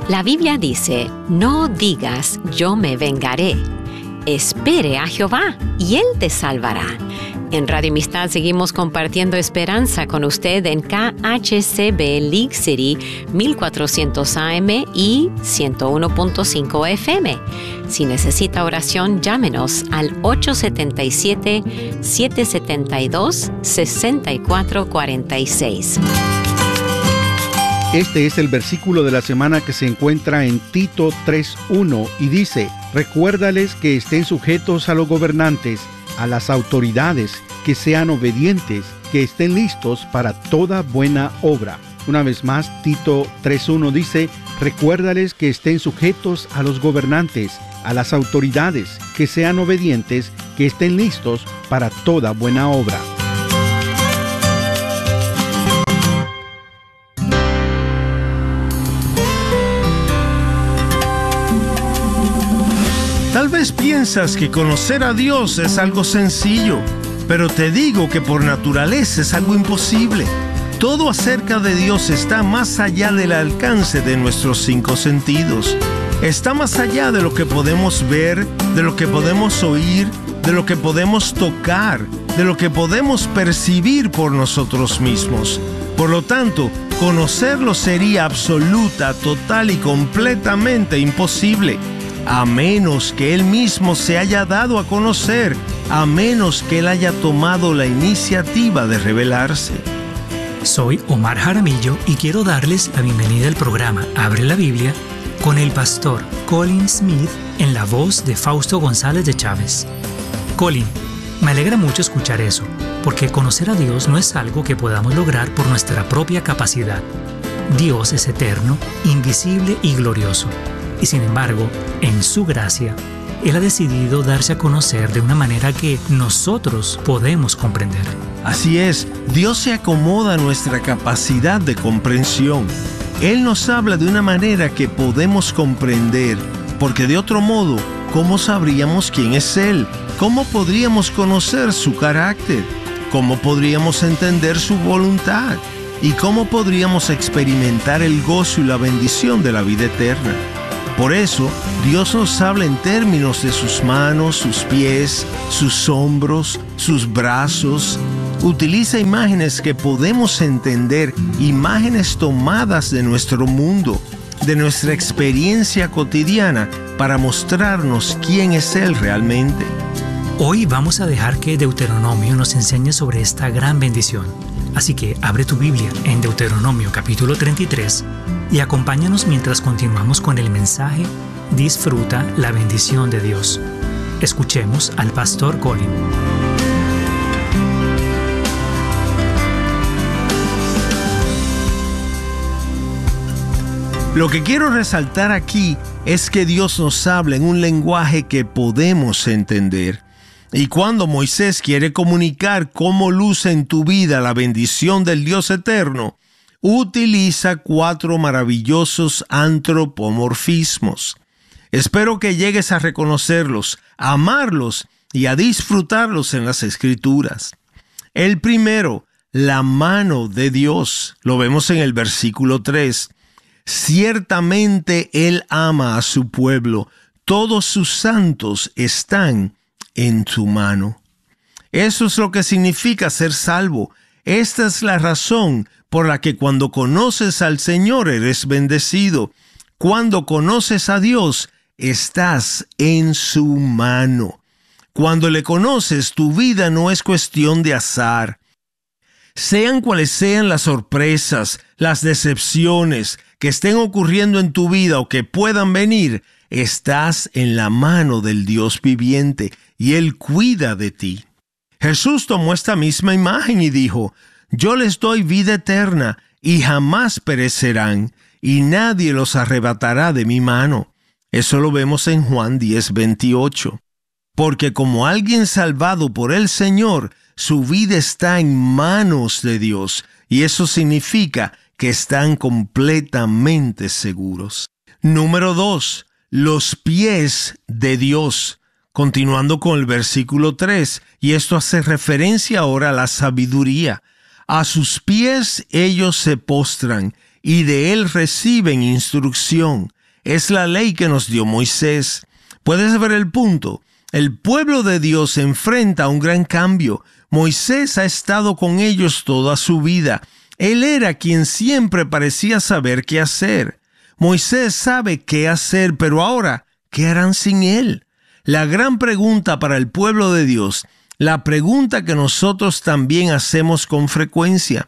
La Biblia dice, no digas yo me vengaré. Espere a Jehová y Él te salvará. En Radio Amistad seguimos compartiendo esperanza con usted en KHCB League City 1400 AM y 101.5 FM. Si necesita oración, llámenos al 877-772-6446. Este es el versículo de la semana que se encuentra en Tito 3:1 y dice: recuérdales que estén sujetos a los gobernantes, a las autoridades, que sean obedientes, que estén listos para toda buena obra. Una vez más, Tito 3:1 dice: recuérdales que estén sujetos a los gobernantes, a las autoridades, que sean obedientes, que estén listos para toda buena obra. Tal vez piensas que conocer a Dios es algo sencillo, pero te digo que por naturaleza es algo imposible. Todo acerca de Dios está más allá del alcance de nuestros 5 sentidos. Está más allá de lo que podemos ver, de lo que podemos oír, de lo que podemos tocar, de lo que podemos percibir por nosotros mismos. Por lo tanto, conocerlo sería absoluta, total y completamente imposible, a menos que Él mismo se haya dado a conocer, a menos que Él haya tomado la iniciativa de revelarse. Soy Omar Jaramillo y quiero darles la bienvenida al programa Abre la Biblia con el pastor Colin Smith en la voz de Fausto González de Chávez. Colin, me alegra mucho escuchar eso, porque conocer a Dios no es algo que podamos lograr por nuestra propia capacidad. Dios es eterno, invisible y glorioso. Y sin embargo, en su gracia, Él ha decidido darse a conocer de una manera que nosotros podemos comprender. Así es, Dios se acomoda a nuestra capacidad de comprensión. Él nos habla de una manera que podemos comprender, porque de otro modo, ¿cómo sabríamos quién es Él? ¿Cómo podríamos conocer su carácter? ¿Cómo podríamos entender su voluntad? ¿Y cómo podríamos experimentar el gozo y la bendición de la vida eterna? Por eso, Dios nos habla en términos de sus manos, sus pies, sus hombros, sus brazos. Utiliza imágenes que podemos entender, imágenes tomadas de nuestro mundo, de nuestra experiencia cotidiana, para mostrarnos quién es Él realmente. Hoy vamos a dejar que Deuteronomio nos enseñe sobre esta gran bendición. Así que abre tu Biblia en Deuteronomio capítulo 33 y acompáñanos mientras continuamos con el mensaje Disfruta la bendición de Dios. Escuchemos al pastor Colin. Lo que quiero resaltar aquí es que Dios nos habla en un lenguaje que podemos entender. Y cuando Moisés quiere comunicar cómo luce en tu vida la bendición del Dios eterno, utiliza 4 maravillosos antropomorfismos. Espero que llegues a reconocerlos, a amarlos y a disfrutarlos en las Escrituras. El primero, la mano de Dios. Lo vemos en el versículo 3. Ciertamente Él ama a su pueblo. Todos sus santos están en tu mano. Eso es lo que significa ser salvo. Esta es la razón por la que cuando conoces al Señor eres bendecido. Cuando conoces a Dios, estás en su mano. Cuando le conoces, tu vida no es cuestión de azar. Sean cuales sean las sorpresas, las decepciones que estén ocurriendo en tu vida o que puedan venir, estás en la mano del Dios viviente y Él cuida de ti. Jesús tomó esta misma imagen y dijo: yo les doy vida eterna y jamás perecerán, y nadie los arrebatará de mi mano. Eso lo vemos en Juan 10:28. Porque como alguien salvado por el Señor, su vida está en manos de Dios, y eso significa que están completamente seguros. Número 2. Los pies de Dios. Continuando con el versículo 3, y esto hace referencia ahora a la sabiduría. A sus pies ellos se postran, y de Él reciben instrucción. es la ley que nos dio Moisés. ¿Puedes ver el punto? El pueblo de Dios se enfrenta a un gran cambio. Moisés ha estado con ellos toda su vida. Él era quien siempre parecía saber qué hacer. Moisés sabe qué hacer, pero ahora, ¿qué harán sin él? La gran pregunta para el pueblo de Dios, la pregunta que nosotros también hacemos con frecuencia: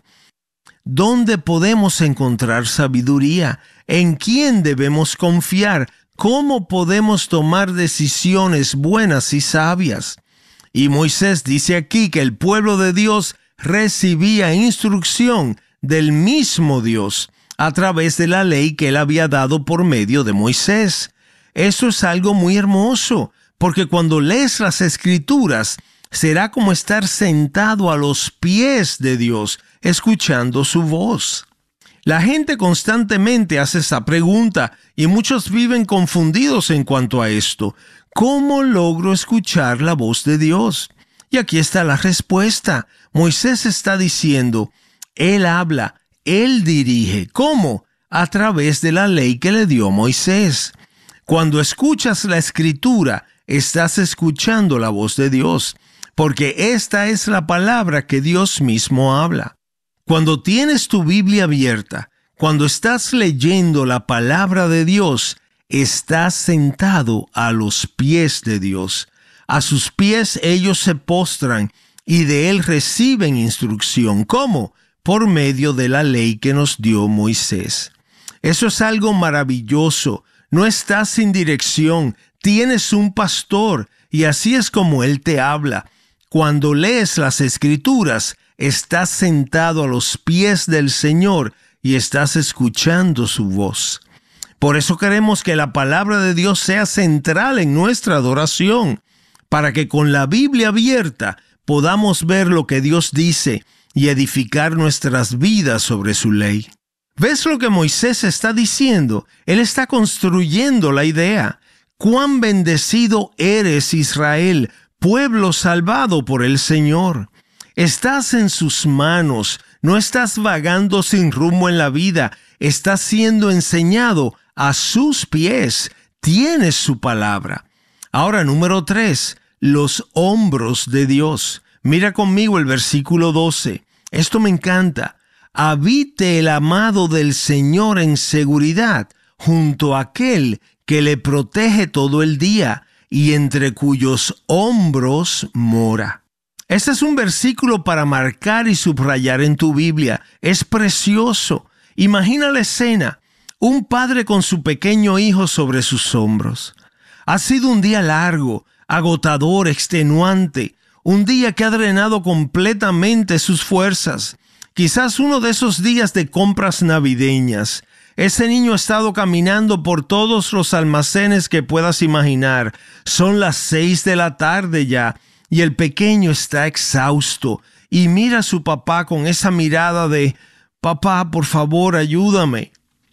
¿dónde podemos encontrar sabiduría? ¿En quién debemos confiar? ¿Cómo podemos tomar decisiones buenas y sabias? Y Moisés dice aquí que el pueblo de Dios recibía instrucción del mismo Dios a través de la ley que él había dado por medio de Moisés. Eso es algo muy hermoso, porque cuando lees las Escrituras, será como estar sentado a los pies de Dios, escuchando su voz. La gente constantemente hace esa pregunta y muchos viven confundidos en cuanto a esto. ¿Cómo logro escuchar la voz de Dios? Y aquí está la respuesta. Moisés está diciendo, Él habla, Él dirige. ¿Cómo? A través de la ley que le dio Moisés. Cuando escuchas la Escritura, estás escuchando la voz de Dios, porque esta es la palabra que Dios mismo habla. Cuando tienes tu Biblia abierta, cuando estás leyendo la palabra de Dios, estás sentado a los pies de Dios. A sus pies ellos se postran y de Él reciben instrucción. ¿Cómo? Por medio de la ley que nos dio Moisés. Eso es algo maravilloso. No estás sin dirección, tienes un pastor y así es como Él te habla. Cuando lees las Escrituras, estás sentado a los pies del Señor y estás escuchando su voz. Por eso queremos que la palabra de Dios sea central en nuestra adoración, para que con la Biblia abierta podamos ver lo que Dios dice y edificar nuestras vidas sobre su ley. ¿Ves lo que Moisés está diciendo? Él está construyendo la idea. ¡Cuán bendecido eres, Israel, pueblo salvado por el Señor! Estás en sus manos, no estás vagando sin rumbo en la vida, estás siendo enseñado a sus pies, tienes su palabra. Ahora, número 3, los hombros de Dios. Mira conmigo el versículo 12. Esto me encanta. Habite el amado del Señor en seguridad, junto a aquel que le protege todo el día y entre cuyos hombros mora. Este es un versículo para marcar y subrayar en tu Biblia. Es precioso. Imagina la escena. Un padre con su pequeño hijo sobre sus hombros. Ha sido un día largo, agotador, extenuante. Un día que ha drenado completamente sus fuerzas. Quizás uno de esos días de compras navideñas. Ese niño ha estado caminando por todos los almacenes que puedas imaginar. Son las 6 de la tarde ya. Y el pequeño está exhausto y mira a su papá con esa mirada de «Papá, por favor, ayúdame».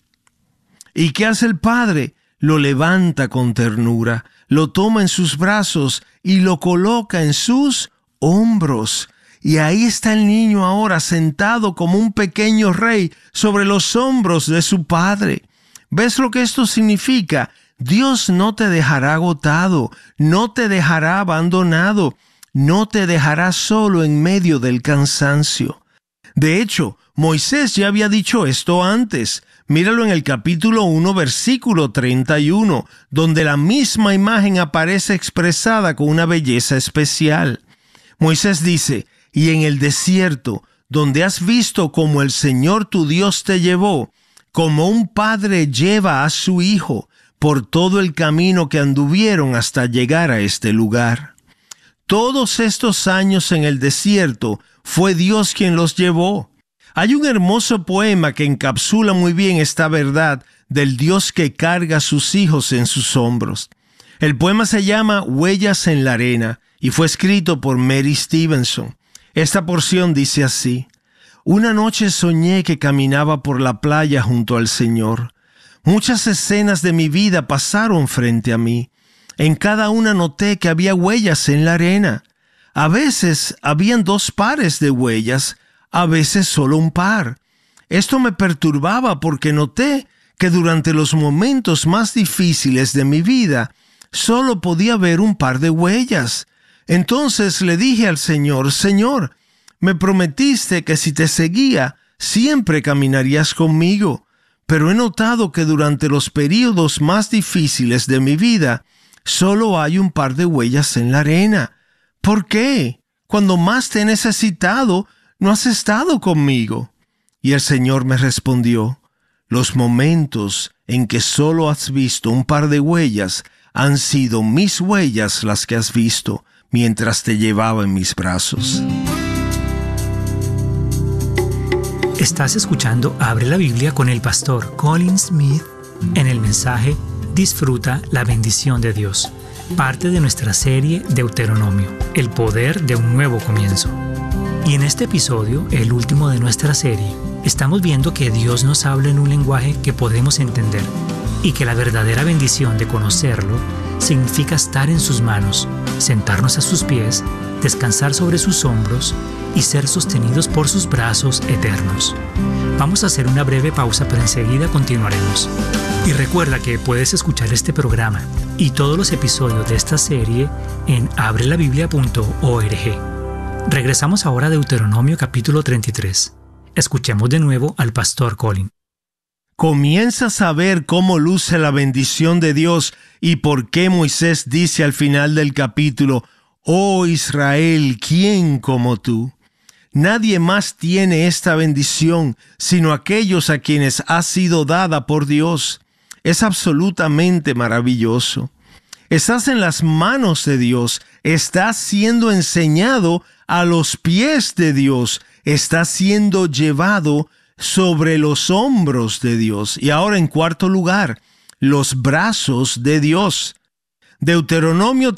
¿Y qué hace el padre? Lo levanta con ternura, lo toma en sus brazos y lo coloca en sus hombros. Y ahí está el niño ahora sentado como un pequeño rey sobre los hombros de su padre. ¿Ves lo que esto significa? Dios no te dejará agotado, no te dejará abandonado, no te dejará solo en medio del cansancio. De hecho, Moisés ya había dicho esto antes. Míralo en el capítulo 1, versículo 31, donde la misma imagen aparece expresada con una belleza especial. Moisés dice, «Y en el desierto, donde has visto cómo el Señor tu Dios te llevó, como un padre lleva a su hijo, por todo el camino que anduvieron hasta llegar a este lugar». Todos estos años en el desierto fue Dios quien los llevó. Hay un hermoso poema que encapsula muy bien esta verdad del Dios que carga a sus hijos en sus hombros. El poema se llama Huellas en la arena y fue escrito por Mary Stevenson. Esta porción dice así: «Una noche soñé que caminaba por la playa junto al Señor. Muchas escenas de mi vida pasaron frente a mí. En cada una noté que había huellas en la arena. A veces habían 2 pares de huellas, a veces solo un par. Esto me perturbaba porque noté que durante los momentos más difíciles de mi vida solo podía ver un par de huellas. Entonces le dije al Señor: Señor, me prometiste que si te seguía, siempre caminarías conmigo, pero he notado que durante los períodos más difíciles de mi vida, solo hay un par de huellas en la arena. ¿Por qué? Cuando más te he necesitado, no has estado conmigo. Y el Señor me respondió: los momentos en que solo has visto un par de huellas han sido mis huellas las que has visto mientras te llevaba en mis brazos. Estás escuchando Abre la Biblia con el pastor Colin Smith en el mensaje Disfruta la bendición de Dios, parte de nuestra serie Deuteronomio, el poder de un nuevo comienzo. Y en este episodio, el último de nuestra serie, estamos viendo que Dios nos habla en un lenguaje que podemos entender y que la verdadera bendición de conocerlo significa estar en sus manos, sentarnos a sus pies, descansar sobre sus hombros y ser sostenidos por sus brazos eternos. Vamos a hacer una breve pausa, pero enseguida continuaremos. Y recuerda que puedes escuchar este programa y todos los episodios de esta serie en abrelabiblia.org. Regresamos ahora a Deuteronomio capítulo 33. Escuchemos de nuevo al pastor Colin. Comienzas a ver cómo luce la bendición de Dios y por qué Moisés dice al final del capítulo: «Oh Israel, ¿quién como tú?». Nadie más tiene esta bendición sino aquellos a quienes ha sido dada por Dios. Es absolutamente maravilloso. Estás en las manos de Dios, estás siendo enseñado a los pies de Dios, estás siendo llevado sobre los hombros de Dios. Y ahora, en cuarto lugar, los brazos de Dios. Deuteronomio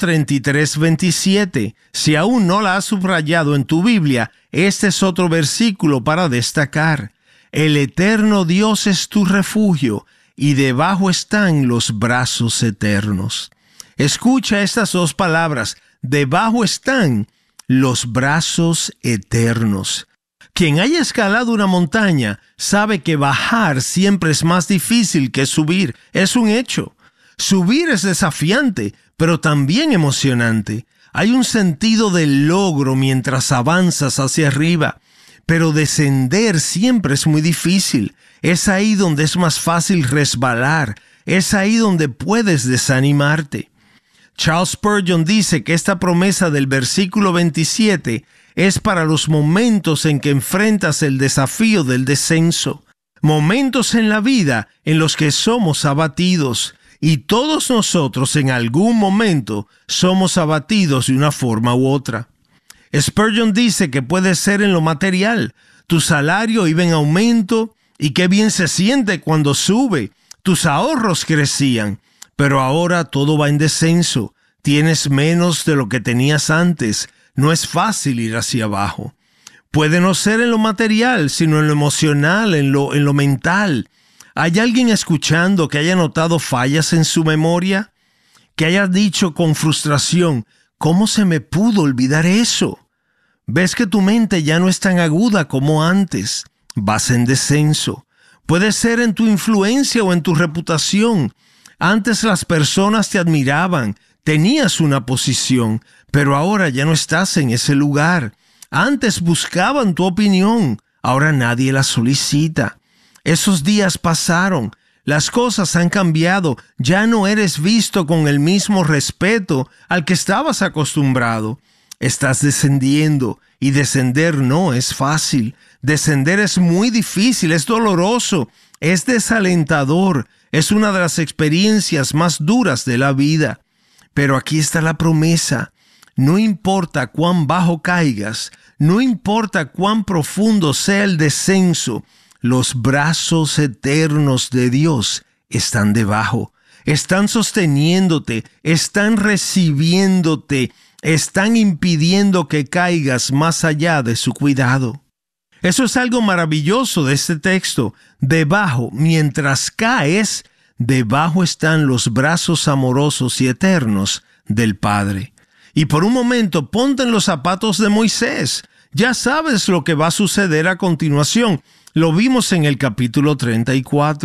33:27. Si aún no la has subrayado en tu Biblia, este es otro versículo para destacar. El eterno Dios es tu refugio, y debajo están los brazos eternos. Escucha estas dos palabras: debajo están los brazos eternos. Quien haya escalado una montaña sabe que bajar siempre es más difícil que subir. Es un hecho. Subir es desafiante, pero también emocionante. Hay un sentido de logro mientras avanzas hacia arriba, pero descender siempre es muy difícil. Es ahí donde es más fácil resbalar. Es ahí donde puedes desanimarte. Charles Spurgeon dice que esta promesa del versículo 27 es para los momentos en que enfrentas el desafío del descenso. Momentos en la vida en los que somos abatidos. Y todos nosotros en algún momento somos abatidos de una forma u otra. Spurgeon dice que puede ser en lo material. Tu salario iba en aumento y qué bien se siente cuando sube. Tus ahorros crecían, pero ahora todo va en descenso. Tienes menos de lo que tenías antes. No es fácil ir hacia abajo. Puede no ser en lo material, sino en lo emocional, en lo mental. ¿Hay alguien escuchando que haya notado fallas en su memoria? Que haya dicho con frustración: ¿cómo se me pudo olvidar eso? Ves que tu mente ya no es tan aguda como antes. Vas en descenso. Puede ser en tu influencia o en tu reputación. Antes las personas te admiraban, tenías una posición, pero ahora ya no estás en ese lugar. Antes buscaban tu opinión, ahora nadie la solicita. Esos días pasaron, las cosas han cambiado, ya no eres visto con el mismo respeto al que estabas acostumbrado. Estás descendiendo y descender no es fácil. Descender es muy difícil, es doloroso, es desalentador, es una de las experiencias más duras de la vida. Pero aquí está la promesa. No importa cuán bajo caigas, no importa cuán profundo sea el descenso, los brazos eternos de Dios están debajo, están sosteniéndote, están recibiéndote, están impidiendo que caigas más allá de su cuidado. Eso es algo maravilloso de este texto. Debajo, mientras caes, debajo están los brazos amorosos y eternos del Padre. Y por un momento ponte en los zapatos de Moisés. Ya sabes lo que va a suceder a continuación. Lo vimos en el capítulo 34.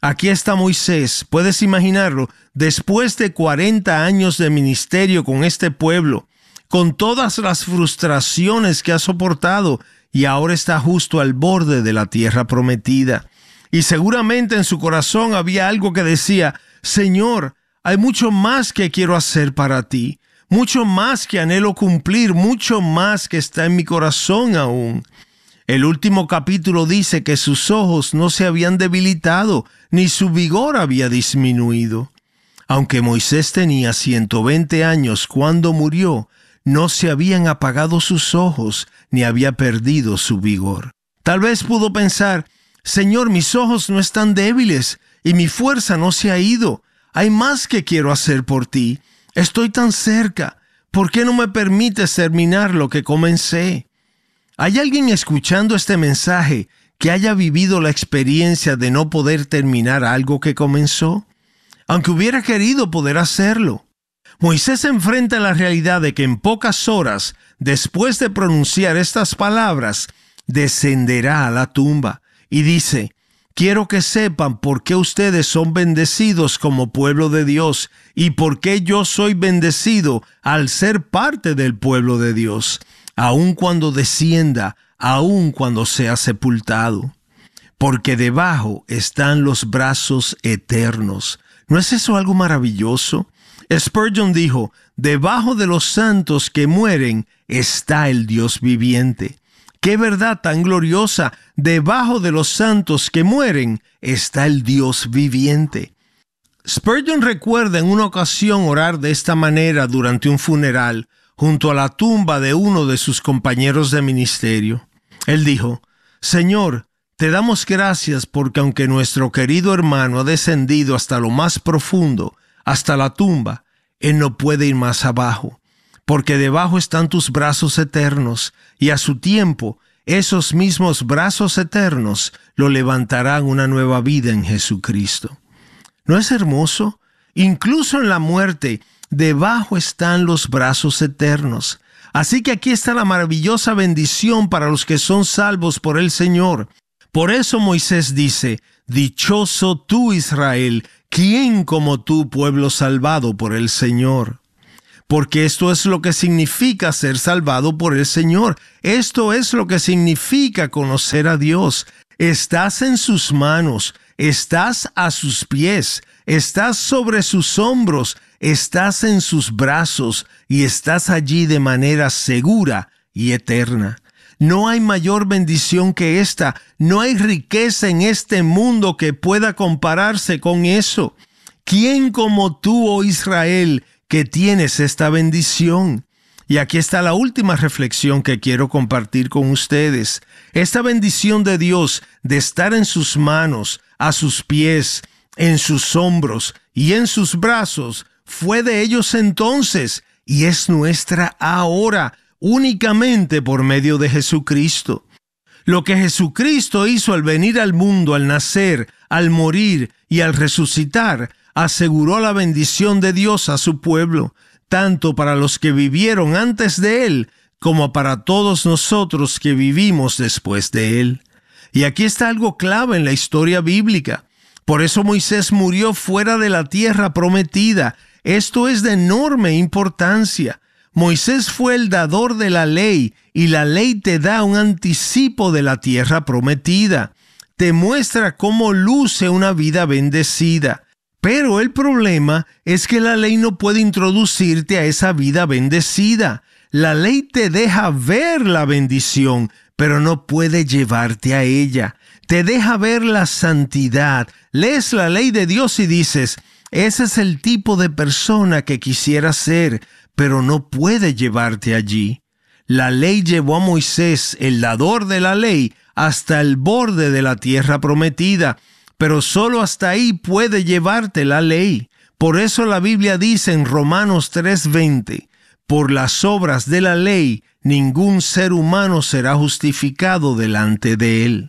Aquí está Moisés, puedes imaginarlo, después de 40 años de ministerio con este pueblo, con todas las frustraciones que ha soportado, y ahora está justo al borde de la tierra prometida. Y seguramente en su corazón había algo que decía: Señor, hay mucho más que quiero hacer para ti, mucho más que anhelo cumplir, mucho más que está en mi corazón aún. El último capítulo dice que sus ojos no se habían debilitado, ni su vigor había disminuido. Aunque Moisés tenía 120 años cuando murió, no se habían apagado sus ojos, ni había perdido su vigor. Tal vez pudo pensar: Señor, mis ojos no están débiles, y mi fuerza no se ha ido. Hay más que quiero hacer por ti. Estoy tan cerca. ¿Por qué no me permites terminar lo que comencé? ¿Hay alguien escuchando este mensaje que haya vivido la experiencia de no poder terminar algo que comenzó? Aunque hubiera querido poder hacerlo. Moisés se enfrenta a la realidad de que en pocas horas, después de pronunciar estas palabras, descenderá a la tumba y dice: quiero que sepan por qué ustedes son bendecidos como pueblo de Dios y por qué yo soy bendecido al ser parte del pueblo de Dios, aun cuando descienda, aun cuando sea sepultado. Porque debajo están los brazos eternos. ¿No es eso algo maravilloso? Spurgeon dijo: debajo de los santos que mueren está el Dios viviente. ¡Qué verdad tan gloriosa! Debajo de los santos que mueren está el Dios viviente. Spurgeon recuerda en una ocasión orar de esta manera durante un funeral junto a la tumba de uno de sus compañeros de ministerio. Él dijo: Señor, te damos gracias porque aunque nuestro querido hermano ha descendido hasta lo más profundo, hasta la tumba, él no puede ir más abajo, porque debajo están tus brazos eternos, y a su tiempo esos mismos brazos eternos lo levantarán una nueva vida en Jesucristo. ¿No es hermoso? Incluso en la muerte, debajo están los brazos eternos. Así que aquí está la maravillosa bendición para los que son salvos por el Señor. Por eso Moisés dice: dichoso tú, Israel, ¿quién como tú, pueblo salvado por el Señor? Porque esto es lo que significa ser salvado por el Señor. Esto es lo que significa conocer a Dios. Estás en sus manos, estás a sus pies, estás sobre sus hombros, estás en sus brazos y estás allí de manera segura y eterna. No hay mayor bendición que esta. No hay riqueza en este mundo que pueda compararse con eso. ¿Quién como tú, oh Israel, que tienes esta bendición? Y aquí está la última reflexión que quiero compartir con ustedes. Esta bendición de Dios de estar en sus manos, a sus pies, en sus hombros y en sus brazos fue de ellos entonces y es nuestra ahora, únicamente por medio de Jesucristo. Lo que Jesucristo hizo al venir al mundo, al nacer, al morir y al resucitar, aseguró la bendición de Dios a su pueblo, tanto para los que vivieron antes de Él, como para todos nosotros que vivimos después de Él. Y aquí está algo clave en la historia bíblica. Por eso Moisés murió fuera de la tierra prometida. Esto es de enorme importancia. Moisés fue el dador de la ley, y la ley te da un anticipo de la tierra prometida. Te muestra cómo luce una vida bendecida. Pero el problema es que la ley no puede introducirte a esa vida bendecida. La ley te deja ver la bendición, pero no puede llevarte a ella. Te deja ver la santidad. Lees la ley de Dios y dices: ese es el tipo de persona que quisiera ser, pero no puede llevarte allí. La ley llevó a Moisés, el dador de la ley, hasta el borde de la tierra prometida, pero solo hasta ahí puede llevarte la ley. Por eso la Biblia dice en Romanos 3:20, por las obras de la ley, ningún ser humano será justificado delante de él.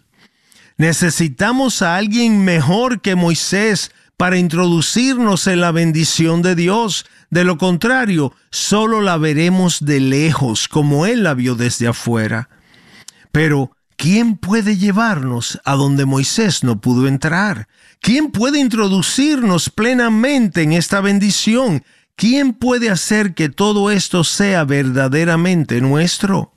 Necesitamos a alguien mejor que Moisés para introducirnos en la bendición de Dios. De lo contrario, solo la veremos de lejos, como Él la vio desde afuera. Pero, ¿quién puede llevarnos a donde Moisés no pudo entrar? ¿Quién puede introducirnos plenamente en esta bendición? ¿Quién puede hacer que todo esto sea verdaderamente nuestro?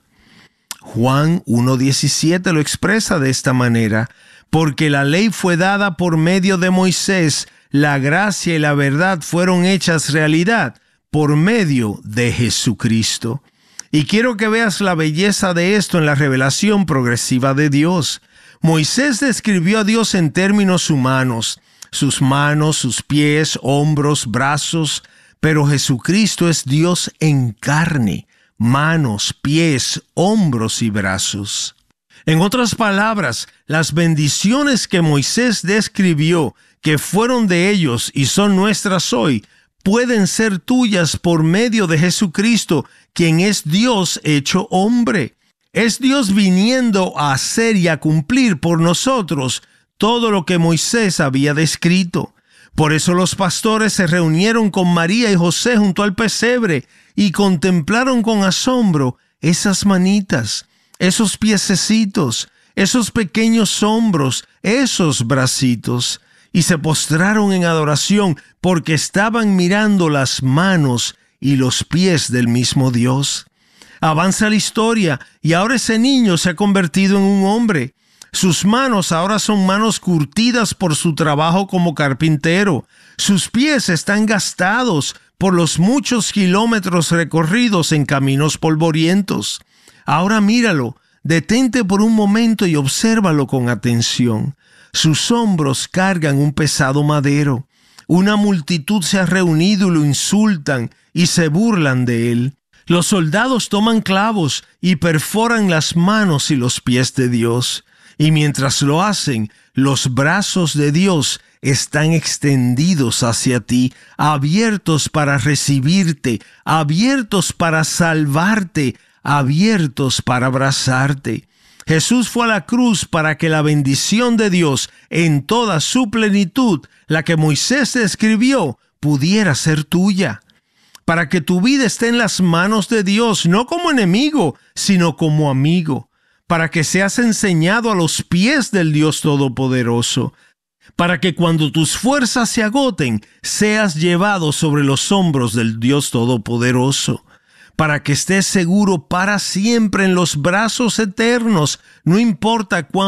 Juan 1:17 lo expresa de esta manera: porque la ley fue dada por medio de Moisés, la gracia y la verdad fueron hechas realidad por medio de Jesucristo. Y quiero que veas la belleza de esto en la revelación progresiva de Dios. Moisés describió a Dios en términos humanos: sus manos, sus pies, hombros, brazos, pero Jesucristo es Dios en carne, manos, pies, hombros y brazos. En otras palabras, las bendiciones que Moisés describió, que fueron de ellos y son nuestras hoy, pueden ser tuyas por medio de Jesucristo, quien es Dios hecho hombre. Es Dios viniendo a hacer y a cumplir por nosotros todo lo que Moisés había descrito. Por eso los pastores se reunieron con María y José junto al pesebre y contemplaron con asombro esas manitas, esos piececitos, esos pequeños hombros, esos bracitos, y se postraron en adoración porque estaban mirando las manos y los pies del mismo Dios. Avanza la historia y ahora ese niño se ha convertido en un hombre. Sus manos ahora son manos curtidas por su trabajo como carpintero. Sus pies están gastados por los muchos kilómetros recorridos en caminos polvorientos. Ahora míralo, detente por un momento y obsérvalo con atención. Sus hombros cargan un pesado madero. Una multitud se ha reunido y lo insultan y se burlan de él. Los soldados toman clavos y perforan las manos y los pies de Dios. Y mientras lo hacen, los brazos de Dios están extendidos hacia ti, abiertos para recibirte, abiertos para salvarte, abiertos para abrazarte. Jesús fue a la cruz para que la bendición de Dios en toda su plenitud, la que Moisés describió, pudiera ser tuya. Para que tu vida esté en las manos de Dios, no como enemigo, sino como amigo. Para que seas enseñado a los pies del Dios Todopoderoso. Para que cuando tus fuerzas se agoten, seas llevado sobre los hombros del Dios Todopoderoso. Para que estés seguro para siempre en los brazos eternos, no importa cuán